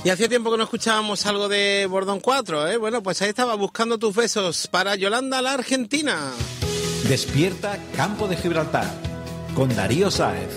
Y hacía tiempo que no escuchábamos algo de Bordón 4, ¿eh? Bueno, pues ahí estaba, Buscando tus besos para Yolanda, la argentina. Despierta Campo de Gibraltar con Darío Sáez.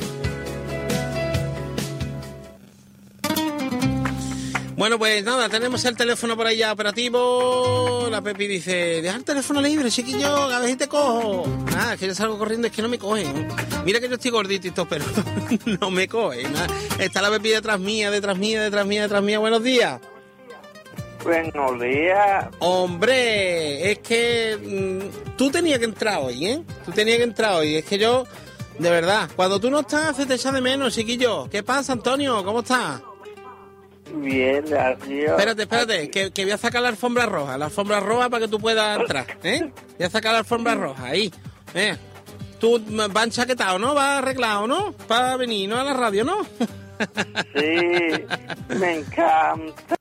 Bueno, pues nada, tenemos el teléfono por ahí ya operativo. La Pepi dice, deja el teléfono libre, chiquillo, a ver si te cojo. Nada, es que yo salgo corriendo, es que no me cogen. Mira que yo estoy gordito y todo, pero no me cogen. Nada. Está la Pepi detrás mía. Buenos días. Buenos días. Hombre, es que tú tenías que entrar hoy, ¿eh? Es que yo, de verdad, cuando tú no estás, se te echa de menos, chiquillo. ¿Qué pasa, Antonio? ¿Cómo estás? Bien, Darío. Espérate, que voy a sacar la alfombra roja para que tú puedas entrar, ¿eh? Voy a sacar la alfombra roja, ahí, Tú vas enchaquetado, ¿no? Vas arreglado, ¿no? Para venir, ¿no? A la radio, ¿no? Sí, me encanta.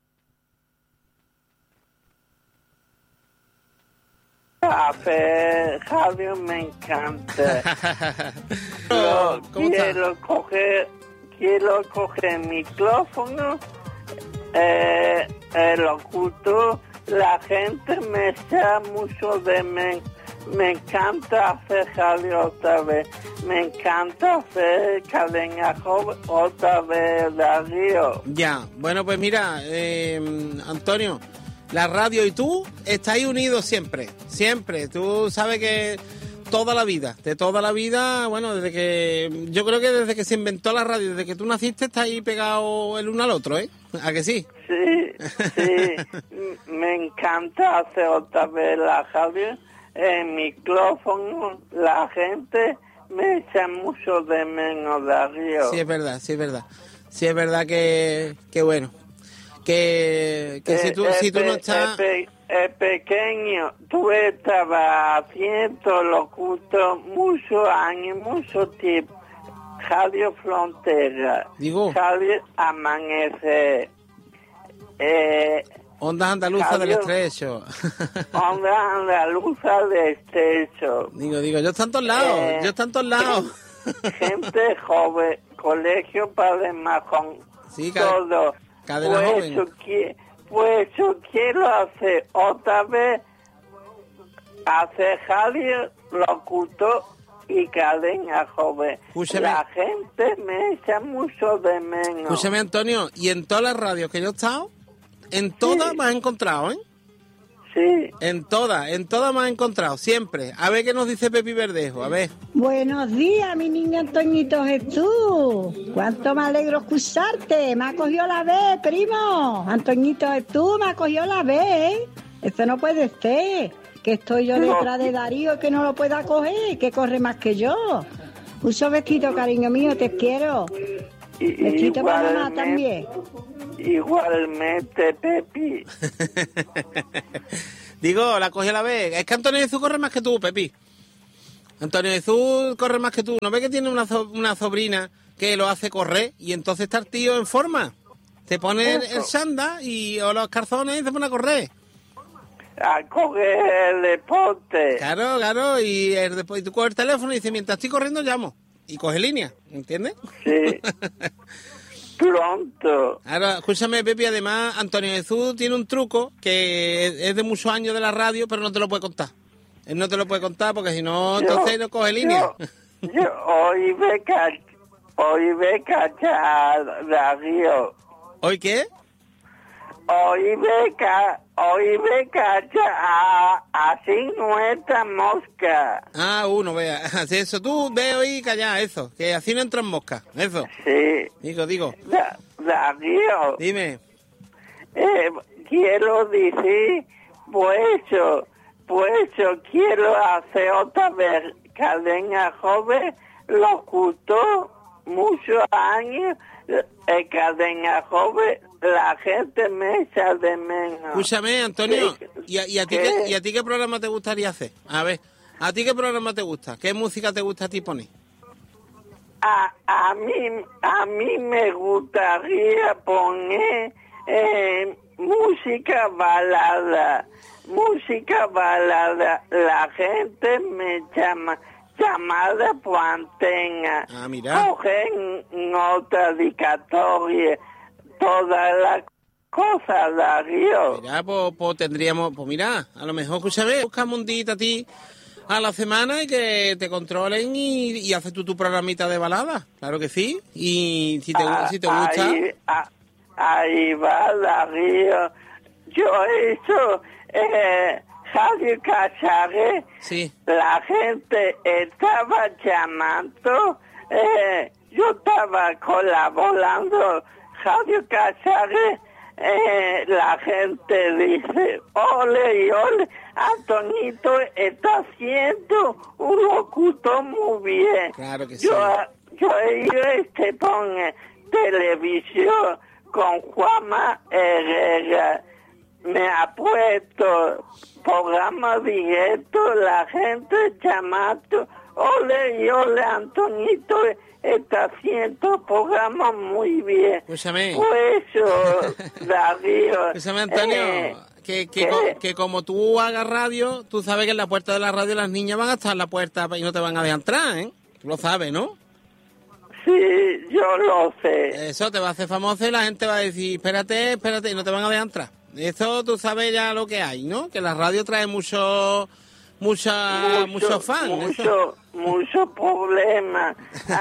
Hacer radio me encanta. ¿Cómo Quiero coger el micrófono, el locutor, la gente me echa mucho de me encanta hacer radio otra vez, me encanta hacer cadena joven otra vez, Darío. Ya, bueno, pues mira, Antonio, la radio y tú estáis unidos siempre, tú sabes que de toda la vida, bueno, yo creo que desde que se inventó la radio, desde que tú naciste, está ahí pegado el uno al otro, ¿eh? ¿A que sí? Sí, me encanta hacer otra vez la radio, el micrófono, la gente me echa mucho de menos, Darío. Sí, es verdad. Sí, es verdad que bueno, que si tú no estás... pequeño, tú estabas haciendo locutor muchos años, mucho tiempo. Radio Frontera, digo, Radio Amanecer, Ondas Andaluzas del Estrecho. Ondas Andaluzas del Estrecho. Digo, yo están todos lados, Gente joven, colegio para majón, sí, todo. Cadena joven. Pues yo quiero hacer otra vez, hacer radio, locutor y cadena joven. Escúchame. La gente me echa mucho de menos. Escúchame, Antonio, y en todas las radios que yo he estado, en todas me has encontrado, ¿eh? Sí. En todas me has encontrado, siempre. A ver qué nos dice Pepi Verdejo, a ver. Buenos días, mi niño Antoñito Jesús. Cuánto me alegro escucharte. Me ha cogido la vez, primo. Antoñito Jesús, me ha cogido la vez. Eso no puede ser. Que estoy yo detrás de Darío que no lo pueda coger, que corre más que yo. Mucho besito, cariño mío, te quiero. Besito para mamá también. Igualmente, Pepi. Digo, la cogí a la vez. Es que Antonio Jesús corre más que tú, Pepi. Antonio Jesús corre más que tú. ¿No ves que tiene una sobrina que lo hace correr? Y entonces está el tío en forma. Se pone el chándal o los calzones y se pone a correr. A coger el deporte. Claro. Y después tú coges el teléfono y dices, mientras estoy corriendo, llamo. Y coge línea, ¿entiendes? Sí. Pronto. Ahora, escúchame, Pepi, además, Antonio Jesús tiene un truco que es de muchos años de la radio, pero no te lo puede contar. Él no te lo puede contar porque si no, entonces no coge línea. Hoy me cacha, Darío. ¿Hoy qué? Hoy me cacha a 50 moscas. Ah, uno, vea. Así eso, tú ve hoy callá, eso. Que así no entran moscas, eso. Sí. Digo. Darío. Dime. Quiero decir, pues yo quiero hacer otra vez cadena joven, locutor, muchos años, cadena joven, la gente me echa de menos. Escúchame, Antonio, ¿y a ti qué programa te gustaría hacer? A ver, ¿a ti qué programa te gusta? ¿Qué música te gusta a ti poner? A mí me gustaría poner música balada. La gente me llama llamada por antena. Ah, mira. Cogen nota dedicatoria, toda la cosas, Darío. Mira, pues tendríamos, pues mira, a lo mejor, escúchame, buscamos un día a ti a la semana y que te controlen y haces tú tu programita de balada, claro que sí, y si te gusta... Ahí va, Darío. Yo he hecho Radio Cachague. Sí. La gente estaba llamando, yo estaba colaborando. Radio Cachague, la gente dice, ole y ole, Antonito está haciendo un locutor muy bien. Claro que sí. Yo he ido con televisión con Juanma Herrera. Me ha puesto programa directo, la gente llamando, ole y ole, Antonito está haciendo programa muy bien. Escúchame. Pues eso, Darío. Escúchame, Antonio, que como tú hagas radio, tú sabes que en la puerta de la radio las niñas van a estar en la puerta y no te van a dejar entrar, ¿eh? Tú lo sabes, ¿no? Sí, yo lo sé. Eso te va a hacer famoso y la gente va a decir, espérate, y no te van a dejar entrar. Eso tú sabes ya lo que hay, ¿no? Que la radio trae muchos fans. Mucho problema.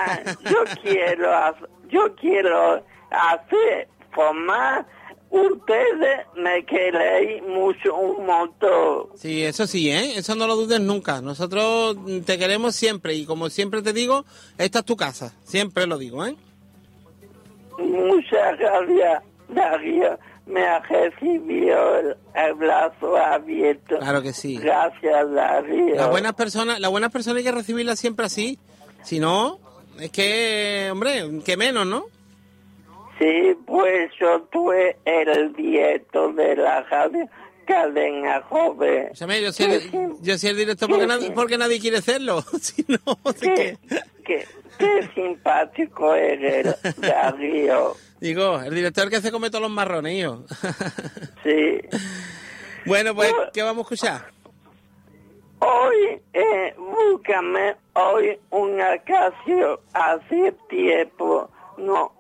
Yo quiero hacer formar. Ustedes me queréis mucho, un montón. Sí, eso sí, ¿eh? Eso no lo dudes nunca. Nosotros te queremos siempre y como siempre te digo, esta es tu casa. Siempre lo digo, ¿eh? Muchas gracias, Darío. Me ha recibido el brazo abierto. Claro que sí. Gracias, Darío. Las buenas personas hay que recibirlas siempre así. Si no, es que, hombre, que menos, ¿no? Sí, pues yo tuve el directo de la radio Cadena Joven. O sea, yo soy el director porque nadie quiere hacerlo. Si no, qué simpático eres, Darío. Digo, el director que se come todos los marrones, hijo. Sí. Bueno, pues, ¿qué vamos a escuchar? Hoy, búscame hoy una canción. Hace tiempo, no...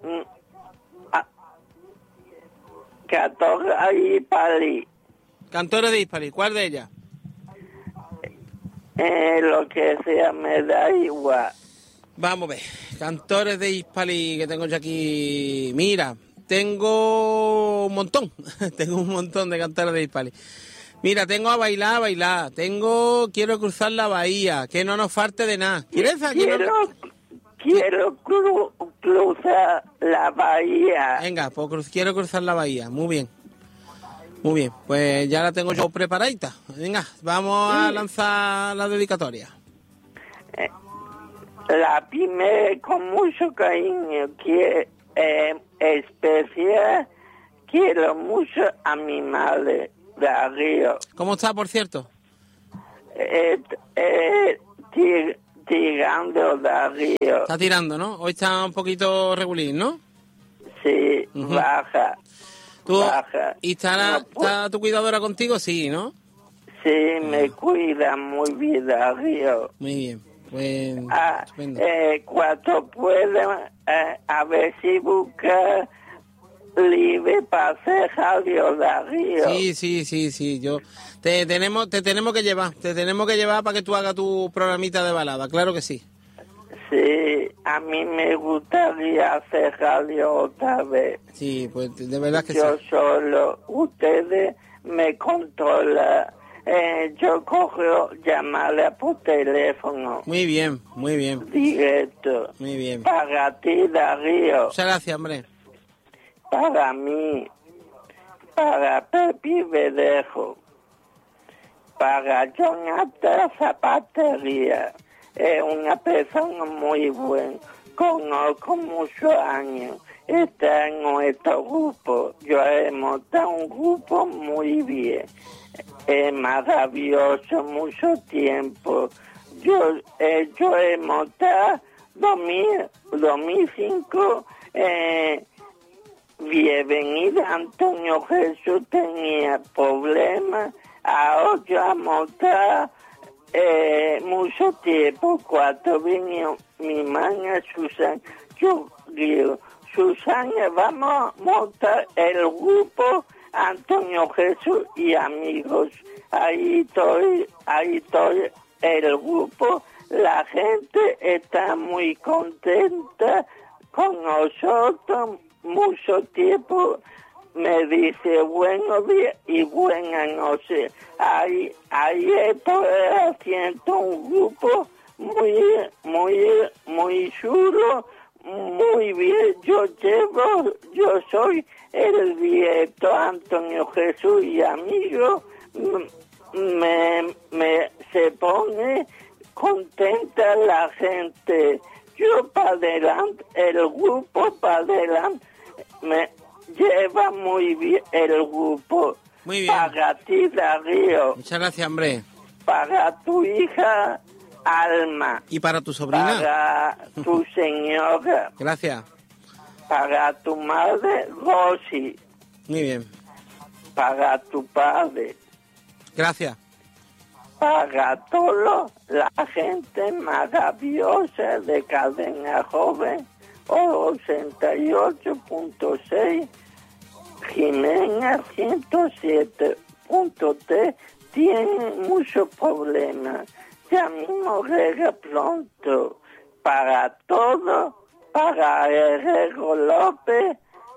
14 ahí Pali. Cantores de Hispali, ¿cuál de ellas? Lo que sea, me da igual. Vamos a ver, cantores de Hispali que tengo yo aquí. Mira, tengo un montón. Tengo un montón de cantores de Hispali. Mira, tengo a bailar. Tengo Quiero cruzar la bahía, que no nos falte de nada. Quiero cruzar la bahía. Venga, pues quiero cruzar la bahía. Muy bien. Muy bien, pues ya la tengo yo preparadita. Venga, vamos a lanzar la dedicatoria. La primera con mucho cariño, que especial, quiero mucho a mi madre, Darío. ¿Cómo está, por cierto? Tirando, Darío. Está tirando, ¿no? Hoy está un poquito regulín, ¿no? Sí, baja. Baja. ¿Y está tu cuidadora contigo? Sí, ¿no? Sí, me cuida muy bien, Darío. Muy bien. Pues, estupendo. Cuando pueda, a ver si busca libre para hacer radio, Darío. Sí. Te tenemos que llevar para que tú hagas tu programita de balada, claro que sí. Sí, a mí me gustaría hacer radio otra vez. Sí, pues de verdad que yo sí. Yo solo, ustedes me controlan. Yo cojo llamarle por teléfono. Muy bien. Directo. Muy bien. Para ti, Darío. Muchas gracias, hombre. Para mí. Para Pepi Verdejo. Para Jonathan Zapatería. Es una persona muy buena. Conozco muchos años. Está en nuestro grupo. Yo he montado un grupo muy bien. Es maravilloso, mucho tiempo. Yo he montado 2005. Bienvenida Antonio Jesús tenía problemas. Ahora yo he montado mucho tiempo. Cuando vino mi hermana Susan, yo digo, Susana, vamos a montar el grupo Antonio Jesús y amigos. Ahí estoy, el grupo. La gente está muy contenta con nosotros. Mucho tiempo me dice buenos días y buenas noches. Ahí estoy haciendo un grupo muy chulo, muy bien. Yo soy el director Antonio Jesús y amigos. Se pone contenta la gente. Yo para adelante, el grupo para adelante, me lleva muy bien el grupo. Muy bien. Para ti, Darío. Muchas gracias, hombre. Para tu hija, Alma. ¿Y para tu sobrina? Para tu señora. Gracias. Para tu madre, Rosy. Muy bien. Para tu padre. Gracias. Para toda la gente maravillosa de Cadena Joven, 88.6, Jimena 107.3, tienen muchos problemas. Ya mismo llega pronto. Para todo, para Herrero López,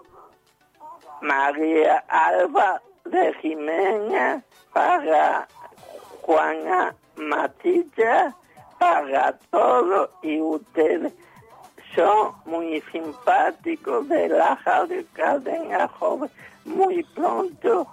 María Alba de Jimena, para Juana Matilla, para todo, y ustedes son muy simpáticos de la Radio Cadena Joven. Muy pronto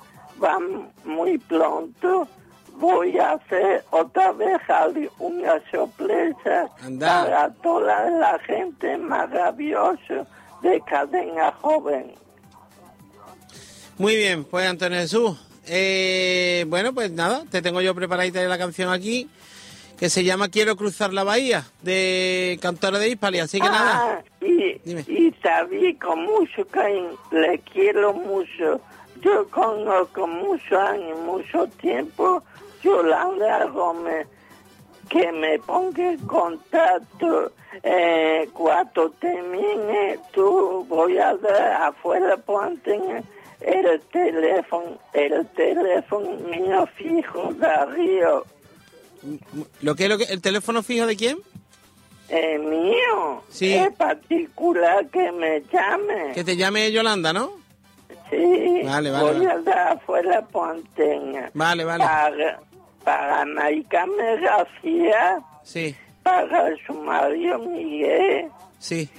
voy a hacer otra vez una sorpresa. Anda. Para toda la gente maravillosa de Cadena Joven. Muy bien, pues Antonio Jesús. Bueno, pues nada, te tengo yo preparadita la canción aquí, que se llama Quiero cruzar la bahía, de Cantora de Hispali, así que nada. Dime. Y David, con mucho cariño, le quiero mucho. Yo conozco muchos años, mucho tiempo, Yolanda Gómez, que me ponga en contacto. Cuando termine, tú voy a dar afuera por antena el teléfono mío fijo, Darío. ¿Lo que el teléfono fijo de quién? Mío. Sí. Es particular que me llame. Que te llame Yolanda, ¿no? Sí. Vale. Voy a dar afuera por antena. Vale. Para Maricame García. Sí. Para su marido Miguel. Sí.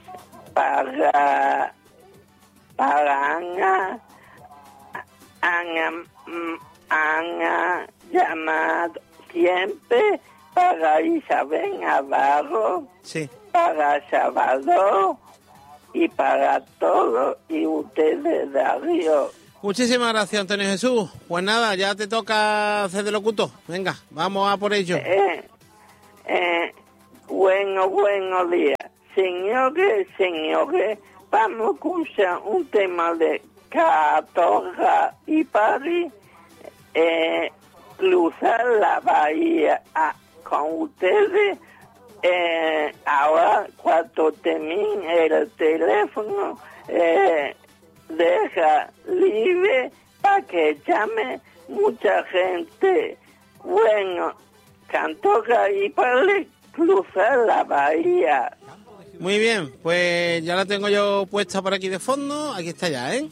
Para Ana llamado siempre, para Isabel Navarro, Sí. para Salvador y para todos y ustedes, Darío. Muchísimas gracias, Antonio Jesús. Pues nada, ya te toca hacer de locutor. Venga, vamos a por ello. Buenos días. Señores, vamos a escuchar un tema de Cantora y Hispali, cruzar la bahía con ustedes. Ahora, cuando termine el teléfono, deja libre para que llame mucha gente. Bueno, Cantora y Hispali, cruzar la bahía. Muy bien, pues ya la tengo yo puesta por aquí de fondo. Aquí está ya, ¿eh?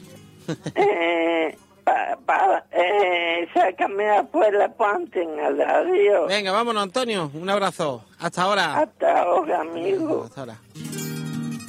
Sácame afuera la Darío. Venga, vámonos, Antonio. Un abrazo. Hasta ahora. Hasta ahora, amigo. Hasta ahora.